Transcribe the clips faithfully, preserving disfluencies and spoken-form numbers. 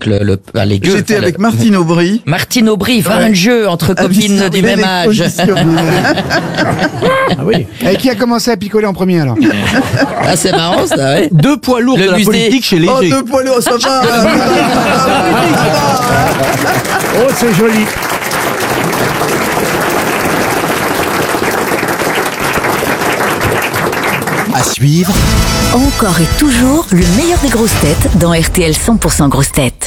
avec le, le ah, les gueux. J'étais enfin, avec le- Martine Aubry. Martine Aubry, vingt Ouais. jeux entre copines Additionner du même les âge. conditions. Ah oui. Et qui a commencé à picoler en premier alors? Ah, c'est marrant ça, ouais. Deux poids lourds Le de la musée. politique chez Oh, Léger. deux poids lourds, ça va. Oh, c'est joli. À suivre, Encore et toujours le meilleur des grosses têtes dans R T L cent pour cent grosses têtes.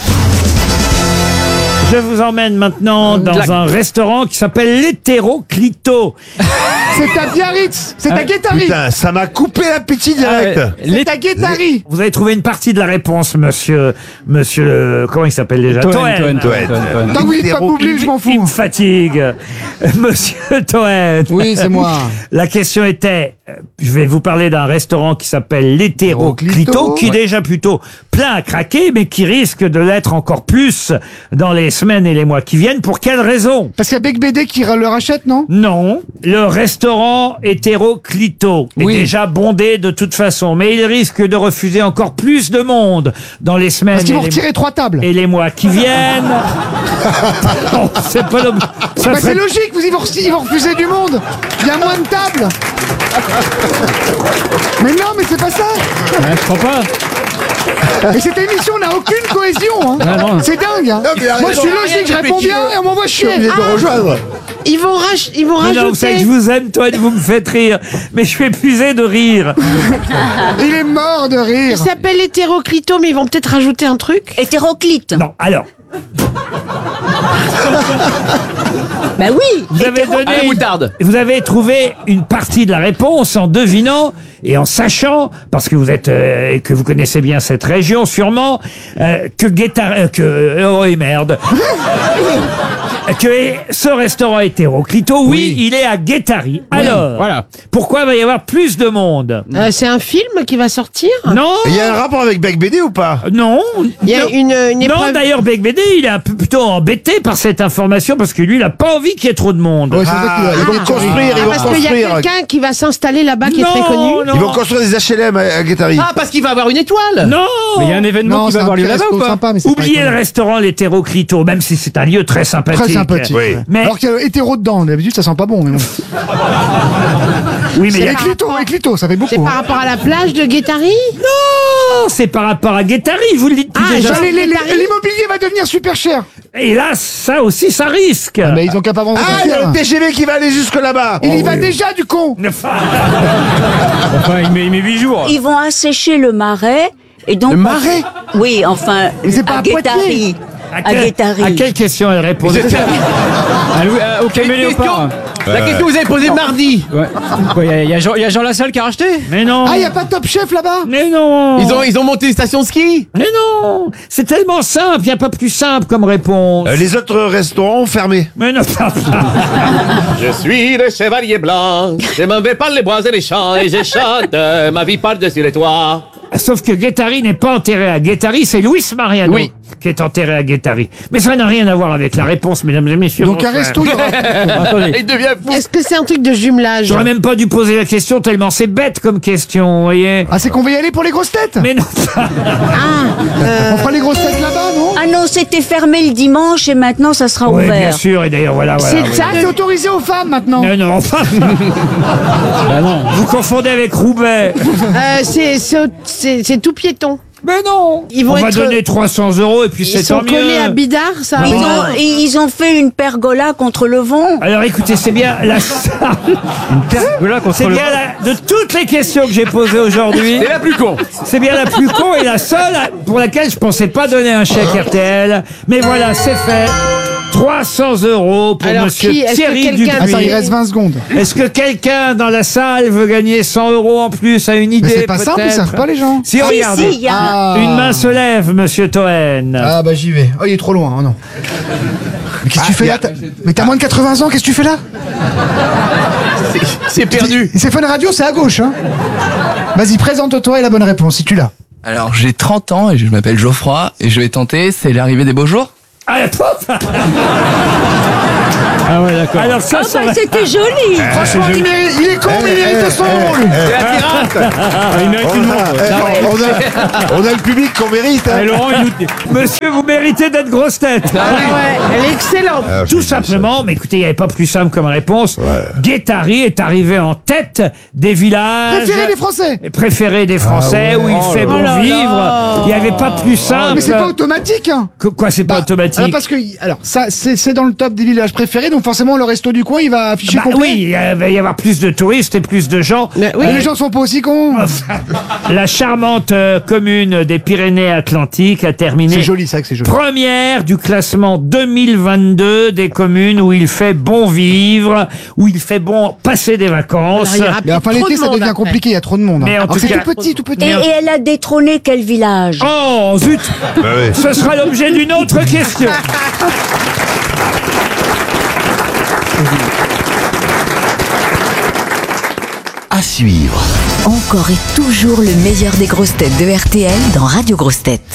Je vous emmène maintenant dans Clac. un restaurant qui s'appelle l'Hétéroclito. C'est à Biarritz. C'est à Guétari. Putain, ça m'a coupé l'appétit direct. C'est à Guétari. Vous avez trouvé une partie de la réponse, monsieur, monsieur, le- comment il s'appelle déjà? Toen, Toen. Toen, Toen, Toen, Toen. Tant que vous dites pas Boublil, je m'en Il me fous. fatigue. Monsieur Toen. Oui, c'est moi. La question était, euh, je vais vous parler d'un restaurant qui s'appelle l'Hétéroclito, Hétéroclito. qui est déjà plutôt plein à craquer, mais qui risque de l'être encore plus dans les semaines et les mois qui viennent. Pour quelle raison? Parce qu'il y a Bec B D qui le rachète, non? Non, le restaurant Hétéroclito est Oui. déjà bondé de toute façon, mais il risque de refuser encore plus de monde dans les semaines Parce qu'ils et, vont les... retirer trois tables. et les mois qui viennent. Non, c'est pas le... ça Bah, ferait- c'est logique, vous, ils vont, ils vont refuser du monde. Il y a moins de tables. Mais non, mais c'est pas ça. Ouais, je crois pas. Mais cette émission n'a aucune cohésion. Hein. Ah, non. C'est dingue. Hein. Non, mais arrête, Moi, je suis non, logique, je rien, réponds mais bien et on m'envoie Je suis chier. obligé de le rejoindre. Ils vont, rach- ils vont Mais non, vous savez que je rajouter. vous aime, toi, vous me faites rire. Mais je suis épuisé de rire. Il est mort de rire. Ça s'appelle hétéroclito, mais ils vont peut-être rajouter un truc. Hétéroclite. Non, alors, Bah oui. vous avez À la donné... moutarde. Vous avez trouvé une partie de la réponse en devinant et en sachant, parce que vous êtes euh, que vous connaissez bien cette région sûrement, euh, que Guétar... euh, que oh et merde. que ce restaurant Hétéroclito, oui, il est à Guétari. Alors, Voilà. pourquoi va y avoir plus de monde? Euh, c'est un film qui va sortir. Non, Il y a un rapport avec Bec B D ou pas? non. Il y a non. une, une Non, épreuve. d'ailleurs, Bec B D, il est un peu plutôt embêté par cette information parce que lui, il a pas envie qu'il y ait trop de monde. Ouais, c'est vrai qu'il Ah, va- ils vont construire, Ah, ils vont parce qu'il y a construire. quelqu'un qui va s'installer là-bas qui est très connu. non, non. Ils vont construire des H L M à, à Guétari. Ah, parce qu'il va avoir une étoile. Non. Mais il y a un événement Non, qui c'est va un avoir lieu petit là-bas ou resto pas? sympa, mais c'est pas Oubliez le étonnant. restaurant l'Hétéroclito, même si c'est un lieu très sympathique. Très sympathique. Oui. Mais Alors qu'il y a hétéro dedans, d'habitude ça sent pas bon. Mais bon. oui, mais C'est il y a- les clitos, les clitos, ça fait beaucoup. C'est par hein. rapport à la plage de Guétari. non, c'est par rapport à Guétari, vous le dites depuis Ah, déjà. j'en ai- Les- les- les- L'immobilier va devenir super cher. Et là, ça aussi, ça risque. Mais ils ont qu'à pas vendre Ah, ça il y a cher. le T G V qui va aller jusque là-bas. Il y va déjà du con. Enfin, il met, il met huit jours. Ils vont assécher le marais et donc. Le marais. Oui, enfin. Mais c'est pas à Poitiers. Guétari. À, À quel- Guétari. à quelle question elle répondait? Ah, Louis- ah, au caméléopard. La question que vous avez posée mardi. Ouais. Quoi, il y a, il y a Jean, il y a Jean Lassalle qui a racheté. Mais non. Ah, il y a pas Top Chef là-bas. Mais non. Ils ont, ils ont monté une station de ski. Mais non. C'est tellement simple, il n'y a pas plus simple comme réponse. Euh, les autres restaurants ont fermé. Mais non. Je suis le chevalier blanc. Je m'en vais par les bois et les champs et je chante ma vie par-dessus les toits. Sauf que Guétari n'est pas enterré à Guétari, c'est Luis Mariano Oui. qui est enterré à Guétari. Mais ça n'a rien à voir avec la réponse, mesdames et messieurs. Donc un Bonsoir. resto, il y aura- Attendez. Il devient fou. Est-ce que c'est un truc de jumelage? J'aurais même pas dû poser la question tellement c'est bête comme question, vous voyez. Ah, c'est qu'on va y aller pour les grosses têtes. Mais non. Ah, euh, On fera les grosses têtes là-bas, non? Ah non, c'était fermé le dimanche et maintenant ça sera Oui, bien ouvert. sûr, et d'ailleurs voilà. voilà C'est oui. Ça, c'est autorisé aux femmes maintenant. Mais non, enfin. Bah non. Vous confondez avec Roubaix. euh, c'est c'est- c'est- c'est tout piéton. Mais non. Ils vont On va être- donner trois cents euros et puis Ils c'est sont tant collés mieux. à Bidart, ça. Ils va. ont, ils ont fait une pergola contre le vent. Alors écoutez, c'est bien la Voilà, contre c'est le- bien la, de toutes les questions que j'ai posées aujourd'hui. C'est la plus con. C'est bien la plus con et la seule pour laquelle je pensais pas donner un chèque R T L. Mais voilà, c'est fait. trois cents euros pour Alors, monsieur qui- est-ce que Thierry quelqu'un- Dupuis. Attends, il reste vingt secondes. Est-ce que quelqu'un dans la salle veut gagner cent euros en plus, a une idée Mais c'est pas simple, ils peut-être savent pas les gens. Si, Si, regardez. si, il y a. Ah. Une main se lève, monsieur Toen. Ah bah j'y vais. Oh, il est trop loin, oh non. Mais qu'est-ce que tu fais là? T'as- Mais t'as moins de quatre-vingts ans, qu'est-ce que tu fais là? C'est perdu. C'est Fun Radio, c'est à gauche, hein. Vas-y, présente-toi et la bonne réponse, si tu l'as. Alors, j'ai trente ans et je m'appelle Geoffroy et je vais tenter, c'est l'arrivée des beaux jours. Ah, pof Ah ouais, d'accord. Alors ça, Ah ça bah aurait- c'était joli. Franchement, il, mérite- il est con, mais il mérite son rôle. C'est la pirate. Ah, il mérite tout le On monde. a, eh, on, a, on a le public qu'on mérite. hein. Eh, Laurent, il nous- Monsieur, vous méritez d'être grosse tête. Ah ouais, elle est excellente. Ah, je Tout dis simplement, mais écoutez, il n'y avait pas plus simple comme réponse. Guettari est arrivé en tête des villages Préféré des Français. préférés des Français, où il fait bon là là. vivre. Il n'y avait pas plus simple. Mais c'est pas automatique. Hein. Que- Quoi, c'est pas Bah, automatique? alors, parce que, alors, ça, c'est c'est dans le top des villages préférés, donc forcément, le resto du coin, il va afficher Bah complet. oui, il va y avoir plus de touristes et plus de gens. Mais oui. Mais les gens sont pas aussi cons. La charmante euh, commune des Pyrénées-Atlantiques a terminé C'est joli, c'est vrai que c'est joli. première du classement deux mille vingt-deux des communes où il fait bon vivre, où il fait bon passer des vacances. Alors, il y aura Mais enfin, trop l'été, de ça monde devient après. compliqué, il y a trop de monde. hein. Mais en Alors, tout c'est cas- tout petit, tout petit. Et, et elle a détrôné quel village? Oh zut, Bah oui. ce sera l'objet d'une autre question. À suivre. Encore et toujours le meilleur des grosses têtes de R T L dans Radio Grosses Têtes.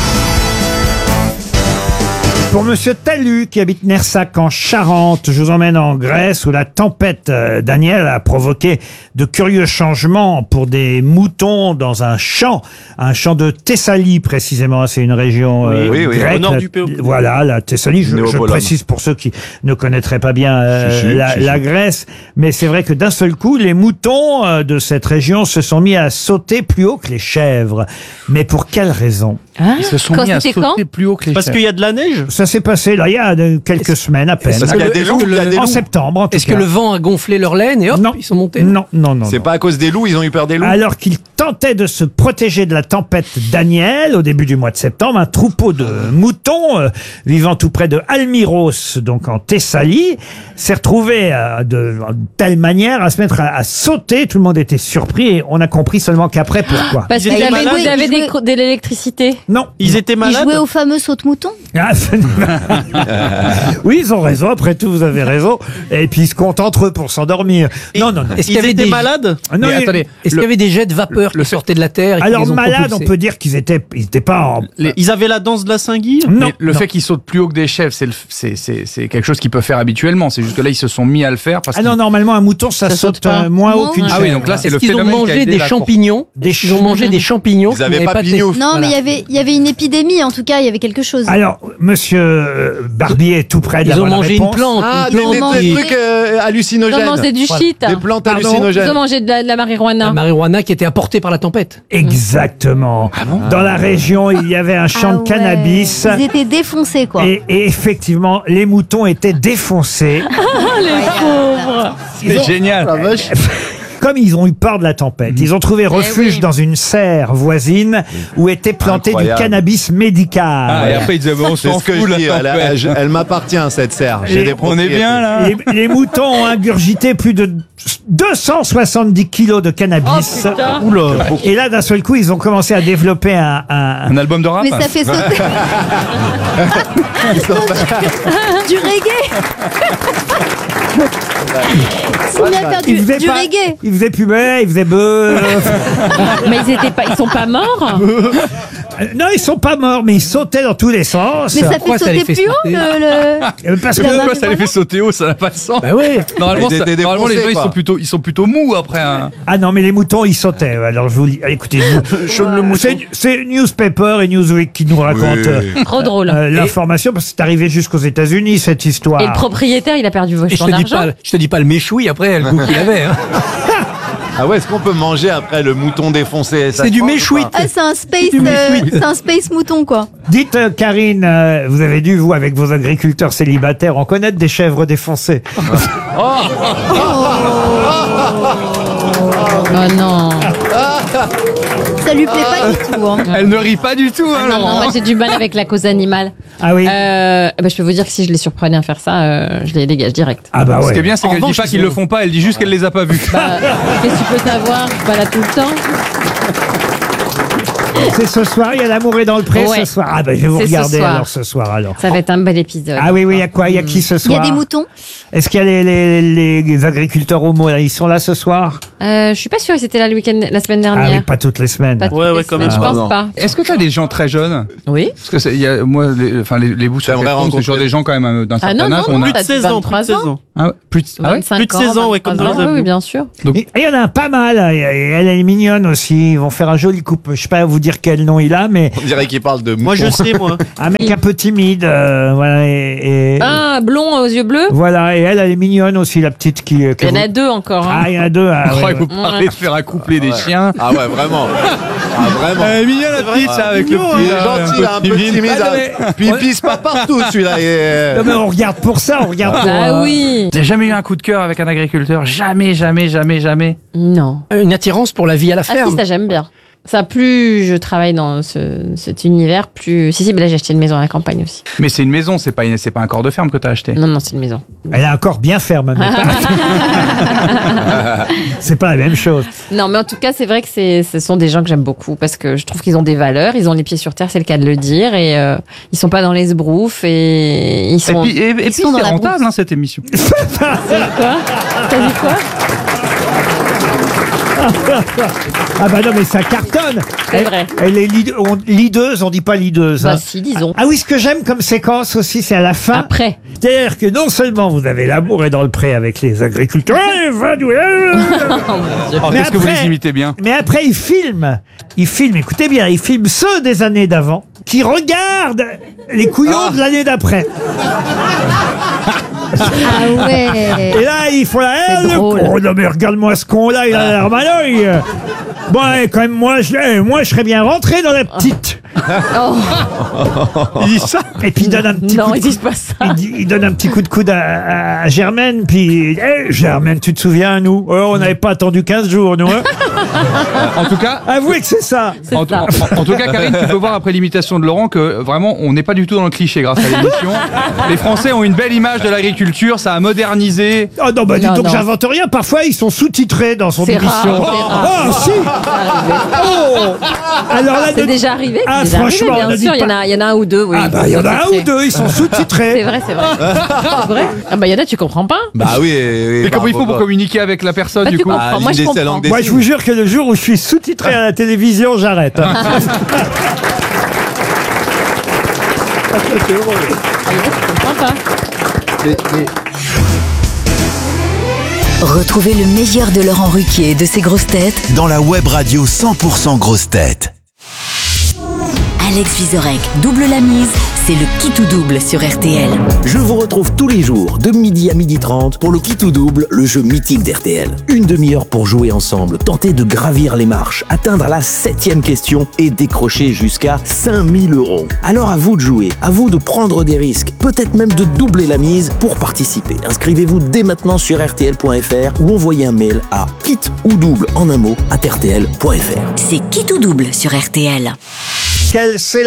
Pour Monsieur Talu, qui habite Nersac en Charente, je vous emmène en Grèce où la tempête euh, Daniel a provoqué de curieux changements pour des moutons dans un champ, un champ de Thessalie précisément. C'est une région euh, Oui, oui, grecque. au nord La- du Péo- Voilà, la Thessalie. Je, je Néopolam. précise pour ceux qui ne connaîtraient pas bien euh, Si, si, la, si, si. la Grèce, mais c'est vrai que d'un seul coup, les moutons euh, de cette région se sont mis à sauter plus haut que les chèvres. Mais pour quelle raison? Ils se sont Quand mis à c'était sauter plus haut que les Parce chefs. qu'il y a de la neige. Ça s'est passé là il y a euh, quelques semaines à peine. Parce qu'il y a des loups, il y a des En loups. septembre, en tout Est-ce que cas. le vent a gonflé leur laine et hop, Non. ils sont montés? Non, non, non. C'est non. pas à cause des loups, ils ont eu peur des loups. Alors qu'ils tentaient de se protéger de la tempête Daniel au début du mois de septembre, un troupeau de moutons euh, vivant tout près de Almiros, donc en Thessalie, s'est retrouvé euh, de, de telle manière à se mettre à, à sauter. Tout le monde était surpris et on a compris seulement qu'après pourquoi. Parce Ils qu'ils étaient avaient, malades. ils avaient Ils des jouaient- cro- de l'électricité. Non. Ils étaient Ils malades. jouaient au fameux saute-mouton. Ah, c'est- oui, ils ont raison. Après tout, vous avez raison. Et puis ils se comptent entre eux pour s'endormir. Non, non, non. Est-ce qu'il Ils y avait étaient des malades. Ah, non, Mais il- attendez, est-ce qu'il y avait des jets de vapeur qui sortaient de la terre et qui Alors les ont malades, on propulsés peut dire qu'ils étaient, ils étaient pas en. Ils avaient la danse de la Saint-Guy. Non, Mais le non. fait qu'ils sautent plus haut que des chèvres, c'est le- c'est- c'est c'est quelque chose qu'ils peuvent faire habituellement. C'est juste que là, ils se sont mis à le faire parce Ah non, qu'ils- normalement un mouton ça, Ça saute, saute pas. euh, moins haut Non. qu'une Ah chèvre. oui, donc là, c'est Est-ce le qu'ils ont phénomène qui a mangé aidé des la champignons Des Ils ont mangé des champignons. Ils avaient qui n'avaient pas de- pignouf. Non, Voilà. mais il y avait, il y avait une épidémie, en tout cas, il y avait quelque chose. Alors, monsieur euh, Barbier est tout près de Ils ont la bonne mangé une réponse. plante. Ah, une des, plante des- Comment des on trucs fait euh, Ils hallucinogènes. ont mangé du shit. Des plantes Pardon Ils hallucinogènes. ont mangé de la, de la marijuana. La marijuana qui était apportée par la tempête. Exactement. Dans la région, il y avait un champ Ah de ouais. cannabis. Ils étaient défoncés, quoi. Et, et effectivement, les moutons étaient défoncés. C'est génial. Comme ils ont eu peur de la tempête, ils ont trouvé refuge oui. dans une serre voisine où était planté Incroyable. du cannabis médical. Ah, et après, ils disaient, bon, on C'est s'en ce que fout, je la dis. Elle, tempête. elle- elle m'appartient, cette serre. J'ai Et des On est propriétés. bien, là. Les, les moutons ont ingurgité plus de deux cent soixante-dix kilos de cannabis. Oula. Et là, d'un seul coup, ils ont commencé à développer un... un- Un album de rap. Mais ça fait sauter. Du reggae. Ils sont mis à faire du, Ils faisaient du pas- reggae. Ils faisaient pubé, ils faisaient bœuf. Mais ils étaient pas, ils sont pas morts. Euh, Non, ils sont pas morts, mais ils sautaient dans tous les sens. Mais ça fait Pourquoi ça les sauter fait plus haut sauter le, le- Euh, Parce que La Pourquoi ça les marijuana. fait sauter haut? Ça n'a pas de sens. Bah ouais. Normalement, Des- ça- des- des normalement, les gens, défoncés, ils quoi. sont plutôt, ils sont plutôt mous après un. ah non, mais les moutons ils sautaient. Alors je vous lis. Écoutez, je- c'est c'est Newspaper et Newsweek qui nous racontent euh, Trop drôle. euh, l'information parce que c'est arrivé jusqu'aux États-Unis cette histoire. Et le propriétaire, il a perdu Et je son te dis argent. pas, je te dis pas le méchoui après, le goût qu'il avait. hein. Ah ouais, est-ce qu'on peut manger après le mouton défoncé? Ça C'est se du mange ou méchoui. pas Ah, c'est un space, euh, c'est un space mouton, quoi. Dites, euh, Karine, euh, vous avez dû, vous, avec vos agriculteurs célibataires, en connaître des chèvres défoncées. Oh non. Ça lui plaît pas du tout, hein. Elle ne rit pas du tout, hein, Non, non, Laurent. moi j'ai du mal avec la cause animale. Ah oui. Euh, bah, je peux vous dire que si je les surprenais à faire ça, euh, je les dégage direct. Ah bah Ce qui est ouais. bien, c'est En qu'elle dit revanche, pas ils qu'ils ont- le font pas, elle dit juste qu'elle les a pas vus. Bah, qu'est-ce que tu peux savoir? Je suis pas là tout le temps. C'est ce soir, il y a l'amour est dans le pré Ouais. ce soir. Ah ben je vais vous C'est ce regarder soir. alors ce soir alors. Ça va être un bel épisode. Ah oui, oui, il y a quoi? Il y a qui ce Il y soir? a des moutons. Est-ce qu'il y a les, les, les agriculteurs homo là? Ils sont là ce soir? Euh, je suis pas sûre que c'était là le week-end, la semaine Ah dernière. oui, pas toutes les semaines. Pas toutes Ouais, les ouais, quand semaines, même. Je Ah, pense non. pas. Est-ce que t'as des gens très jeunes? Oui. Parce que c'est- il y a, moi, les, enfin, les, les bouts sur J'aimerais les c'est toujours rencontrer- des gens quand même euh, d'un Ah certain non, âge. non, on non, a... t'as vingt-trois ans. Ah ouais, plus de, ah ouais vingt-cinq plus de ans, seize ans, ouais, comme vingt-trois dans ans. le- Oui, oui, bien sûr. Donc- Et il y en a un pas mal. Et elle est mignonne aussi. Ils vont faire un joli couple. Je sais pas vous dire quel nom il a, mais On dirait qu'il parle de Moi, je sais, moi. un mec un peu timide. euh, voilà. Et, et- Ah, blond aux yeux bleus. voilà. Et elle, elle est mignonne aussi, la petite qui. que Il y en vous- a deux encore. Hein. Ah, il y en a deux. Ah, Oh, ouais, il vous ouais. parlez de faire accoupler des chiens. Ah ouais, vraiment. Ah vraiment. Elle est mignonne la petite, ça, avec le Il petit. est là, gentil, là, un peu timide. Ah, hein. Puis il pisse pas partout, celui-là. et- Non, mais on regarde pour ça. On regarde pour. Ah euh, oui. T'as jamais eu un coup de cœur avec un agriculteur? Jamais, jamais, jamais, jamais. Non. Une attirance pour la vie à la Ah ferme. si, ça j'aime bien. Ça, plus je travaille dans ce, cet univers, plus... Si, si, mais là j'ai acheté une maison à la campagne aussi. Mais c'est une maison, c'est pas, une- c'est pas un corps de ferme que t'as acheté. Non, non, c'est une maison. Elle a un corps bien ferme. mais pas- C'est pas la même chose. Non, mais en tout cas, c'est vrai que c'est, ce sont des gens que j'aime beaucoup parce que je trouve qu'ils ont des valeurs, ils ont les pieds sur terre, c'est le cas de le dire, et euh, ils sont pas dans les sbroufs et ils Et sont. puis, et, et ils puis sont dans c'est la rentable, brousse. hein, cette émission. Quoi T'as dit quoi Ah bah non, mais ça cartonne. C'est Elle- vrai. Elle est lead- on- leadeuse, on dit pas leaduse. Bah hein. si, disons. Ah oui, ce que j'aime comme séquence aussi, c'est à la fin. Après. C'est-à-dire que non seulement vous avez l'amour est dans le pré avec les agriculteurs, Ouais, va, ouais, ouais. Oh, Mais qu'est-ce que vous après- les imitez bien. mais après ils filment, ils filment, écoutez bien, ils filment ceux des années d'avant qui regardent les couillons de l'année d'après. Ah ouais. Et là, ils font la C'est Eh, le drôle. con, non mais regarde-moi ce con-là, il a l'air malheureux. Bon, eh, quand même, moi je, eh, moi, je serais bien rentré dans la petite. Oh, Il dit ça. Et puis il donne un petit non, coup de ils disent pas ça. Il, dit- il donne un petit coup de coude à, à- à Germaine, puis hey, Germaine, tu te souviens, nous oh, on n'avait pas attendu quinze jours, nous. Hein En tout cas, Avouez que c'est ça. C'est en, ça. en- en tout cas, Karine, tu peux voir après l'imitation de Laurent que euh, vraiment, on n'est pas du tout dans le cliché grâce à l'émission. Les Français ont une belle image de l'agriculture, ça a modernisé. Oh non, bah dis Non, donc, non. j'invente rien. Parfois, ils sont sous-titrés dans son C'est émission. rare, c'est rare. Oh, si. Oh. Alors là, C'est ne- déjà arrivé. Ah, c'est déjà franchement, arrivé, ne bien dites sûr. Il y en pas- a, il y en a un ou deux. Oui. Ah bah il y en a un ou Sous-titrés. deux, ils sont sous-titrés. C'est vrai, c'est vrai. C'est vrai. Ah bah il y en a, tu comprends pas. Bah oui. oui, Et comment il faut bravo, pour quoi. communiquer avec la personne Bah, du tu coup comprends. Ah, Moi, je l'une des comprends. langues des Moi, je signes. vous jure que le jour où je suis sous-titré à la télévision, j'arrête. hein. Ah, il y en a, tu comprends pas. Retrouvez le meilleur de Laurent Ruquier et de ses grosses têtes Dans la web radio cent pour cent grosses têtes. Alex Vizorek double la mise, c'est le qui tout double sur R T L. Je vous retrouve tous les jours de midi à midi trente pour le qui tout double, le jeu mythique d'R T L. Une demi-heure pour jouer ensemble, tenter de gravir les marches, atteindre la septième question et décrocher jusqu'à cinq mille euros. Alors à vous de jouer, à vous de prendre des risques, peut-être même de doubler la mise pour participer. Inscrivez-vous dès maintenant sur R T L point F R ou envoyez un mail à kit ou double en un mot à R T L point F R. C'est qui tout double sur R T L. Quelle c'est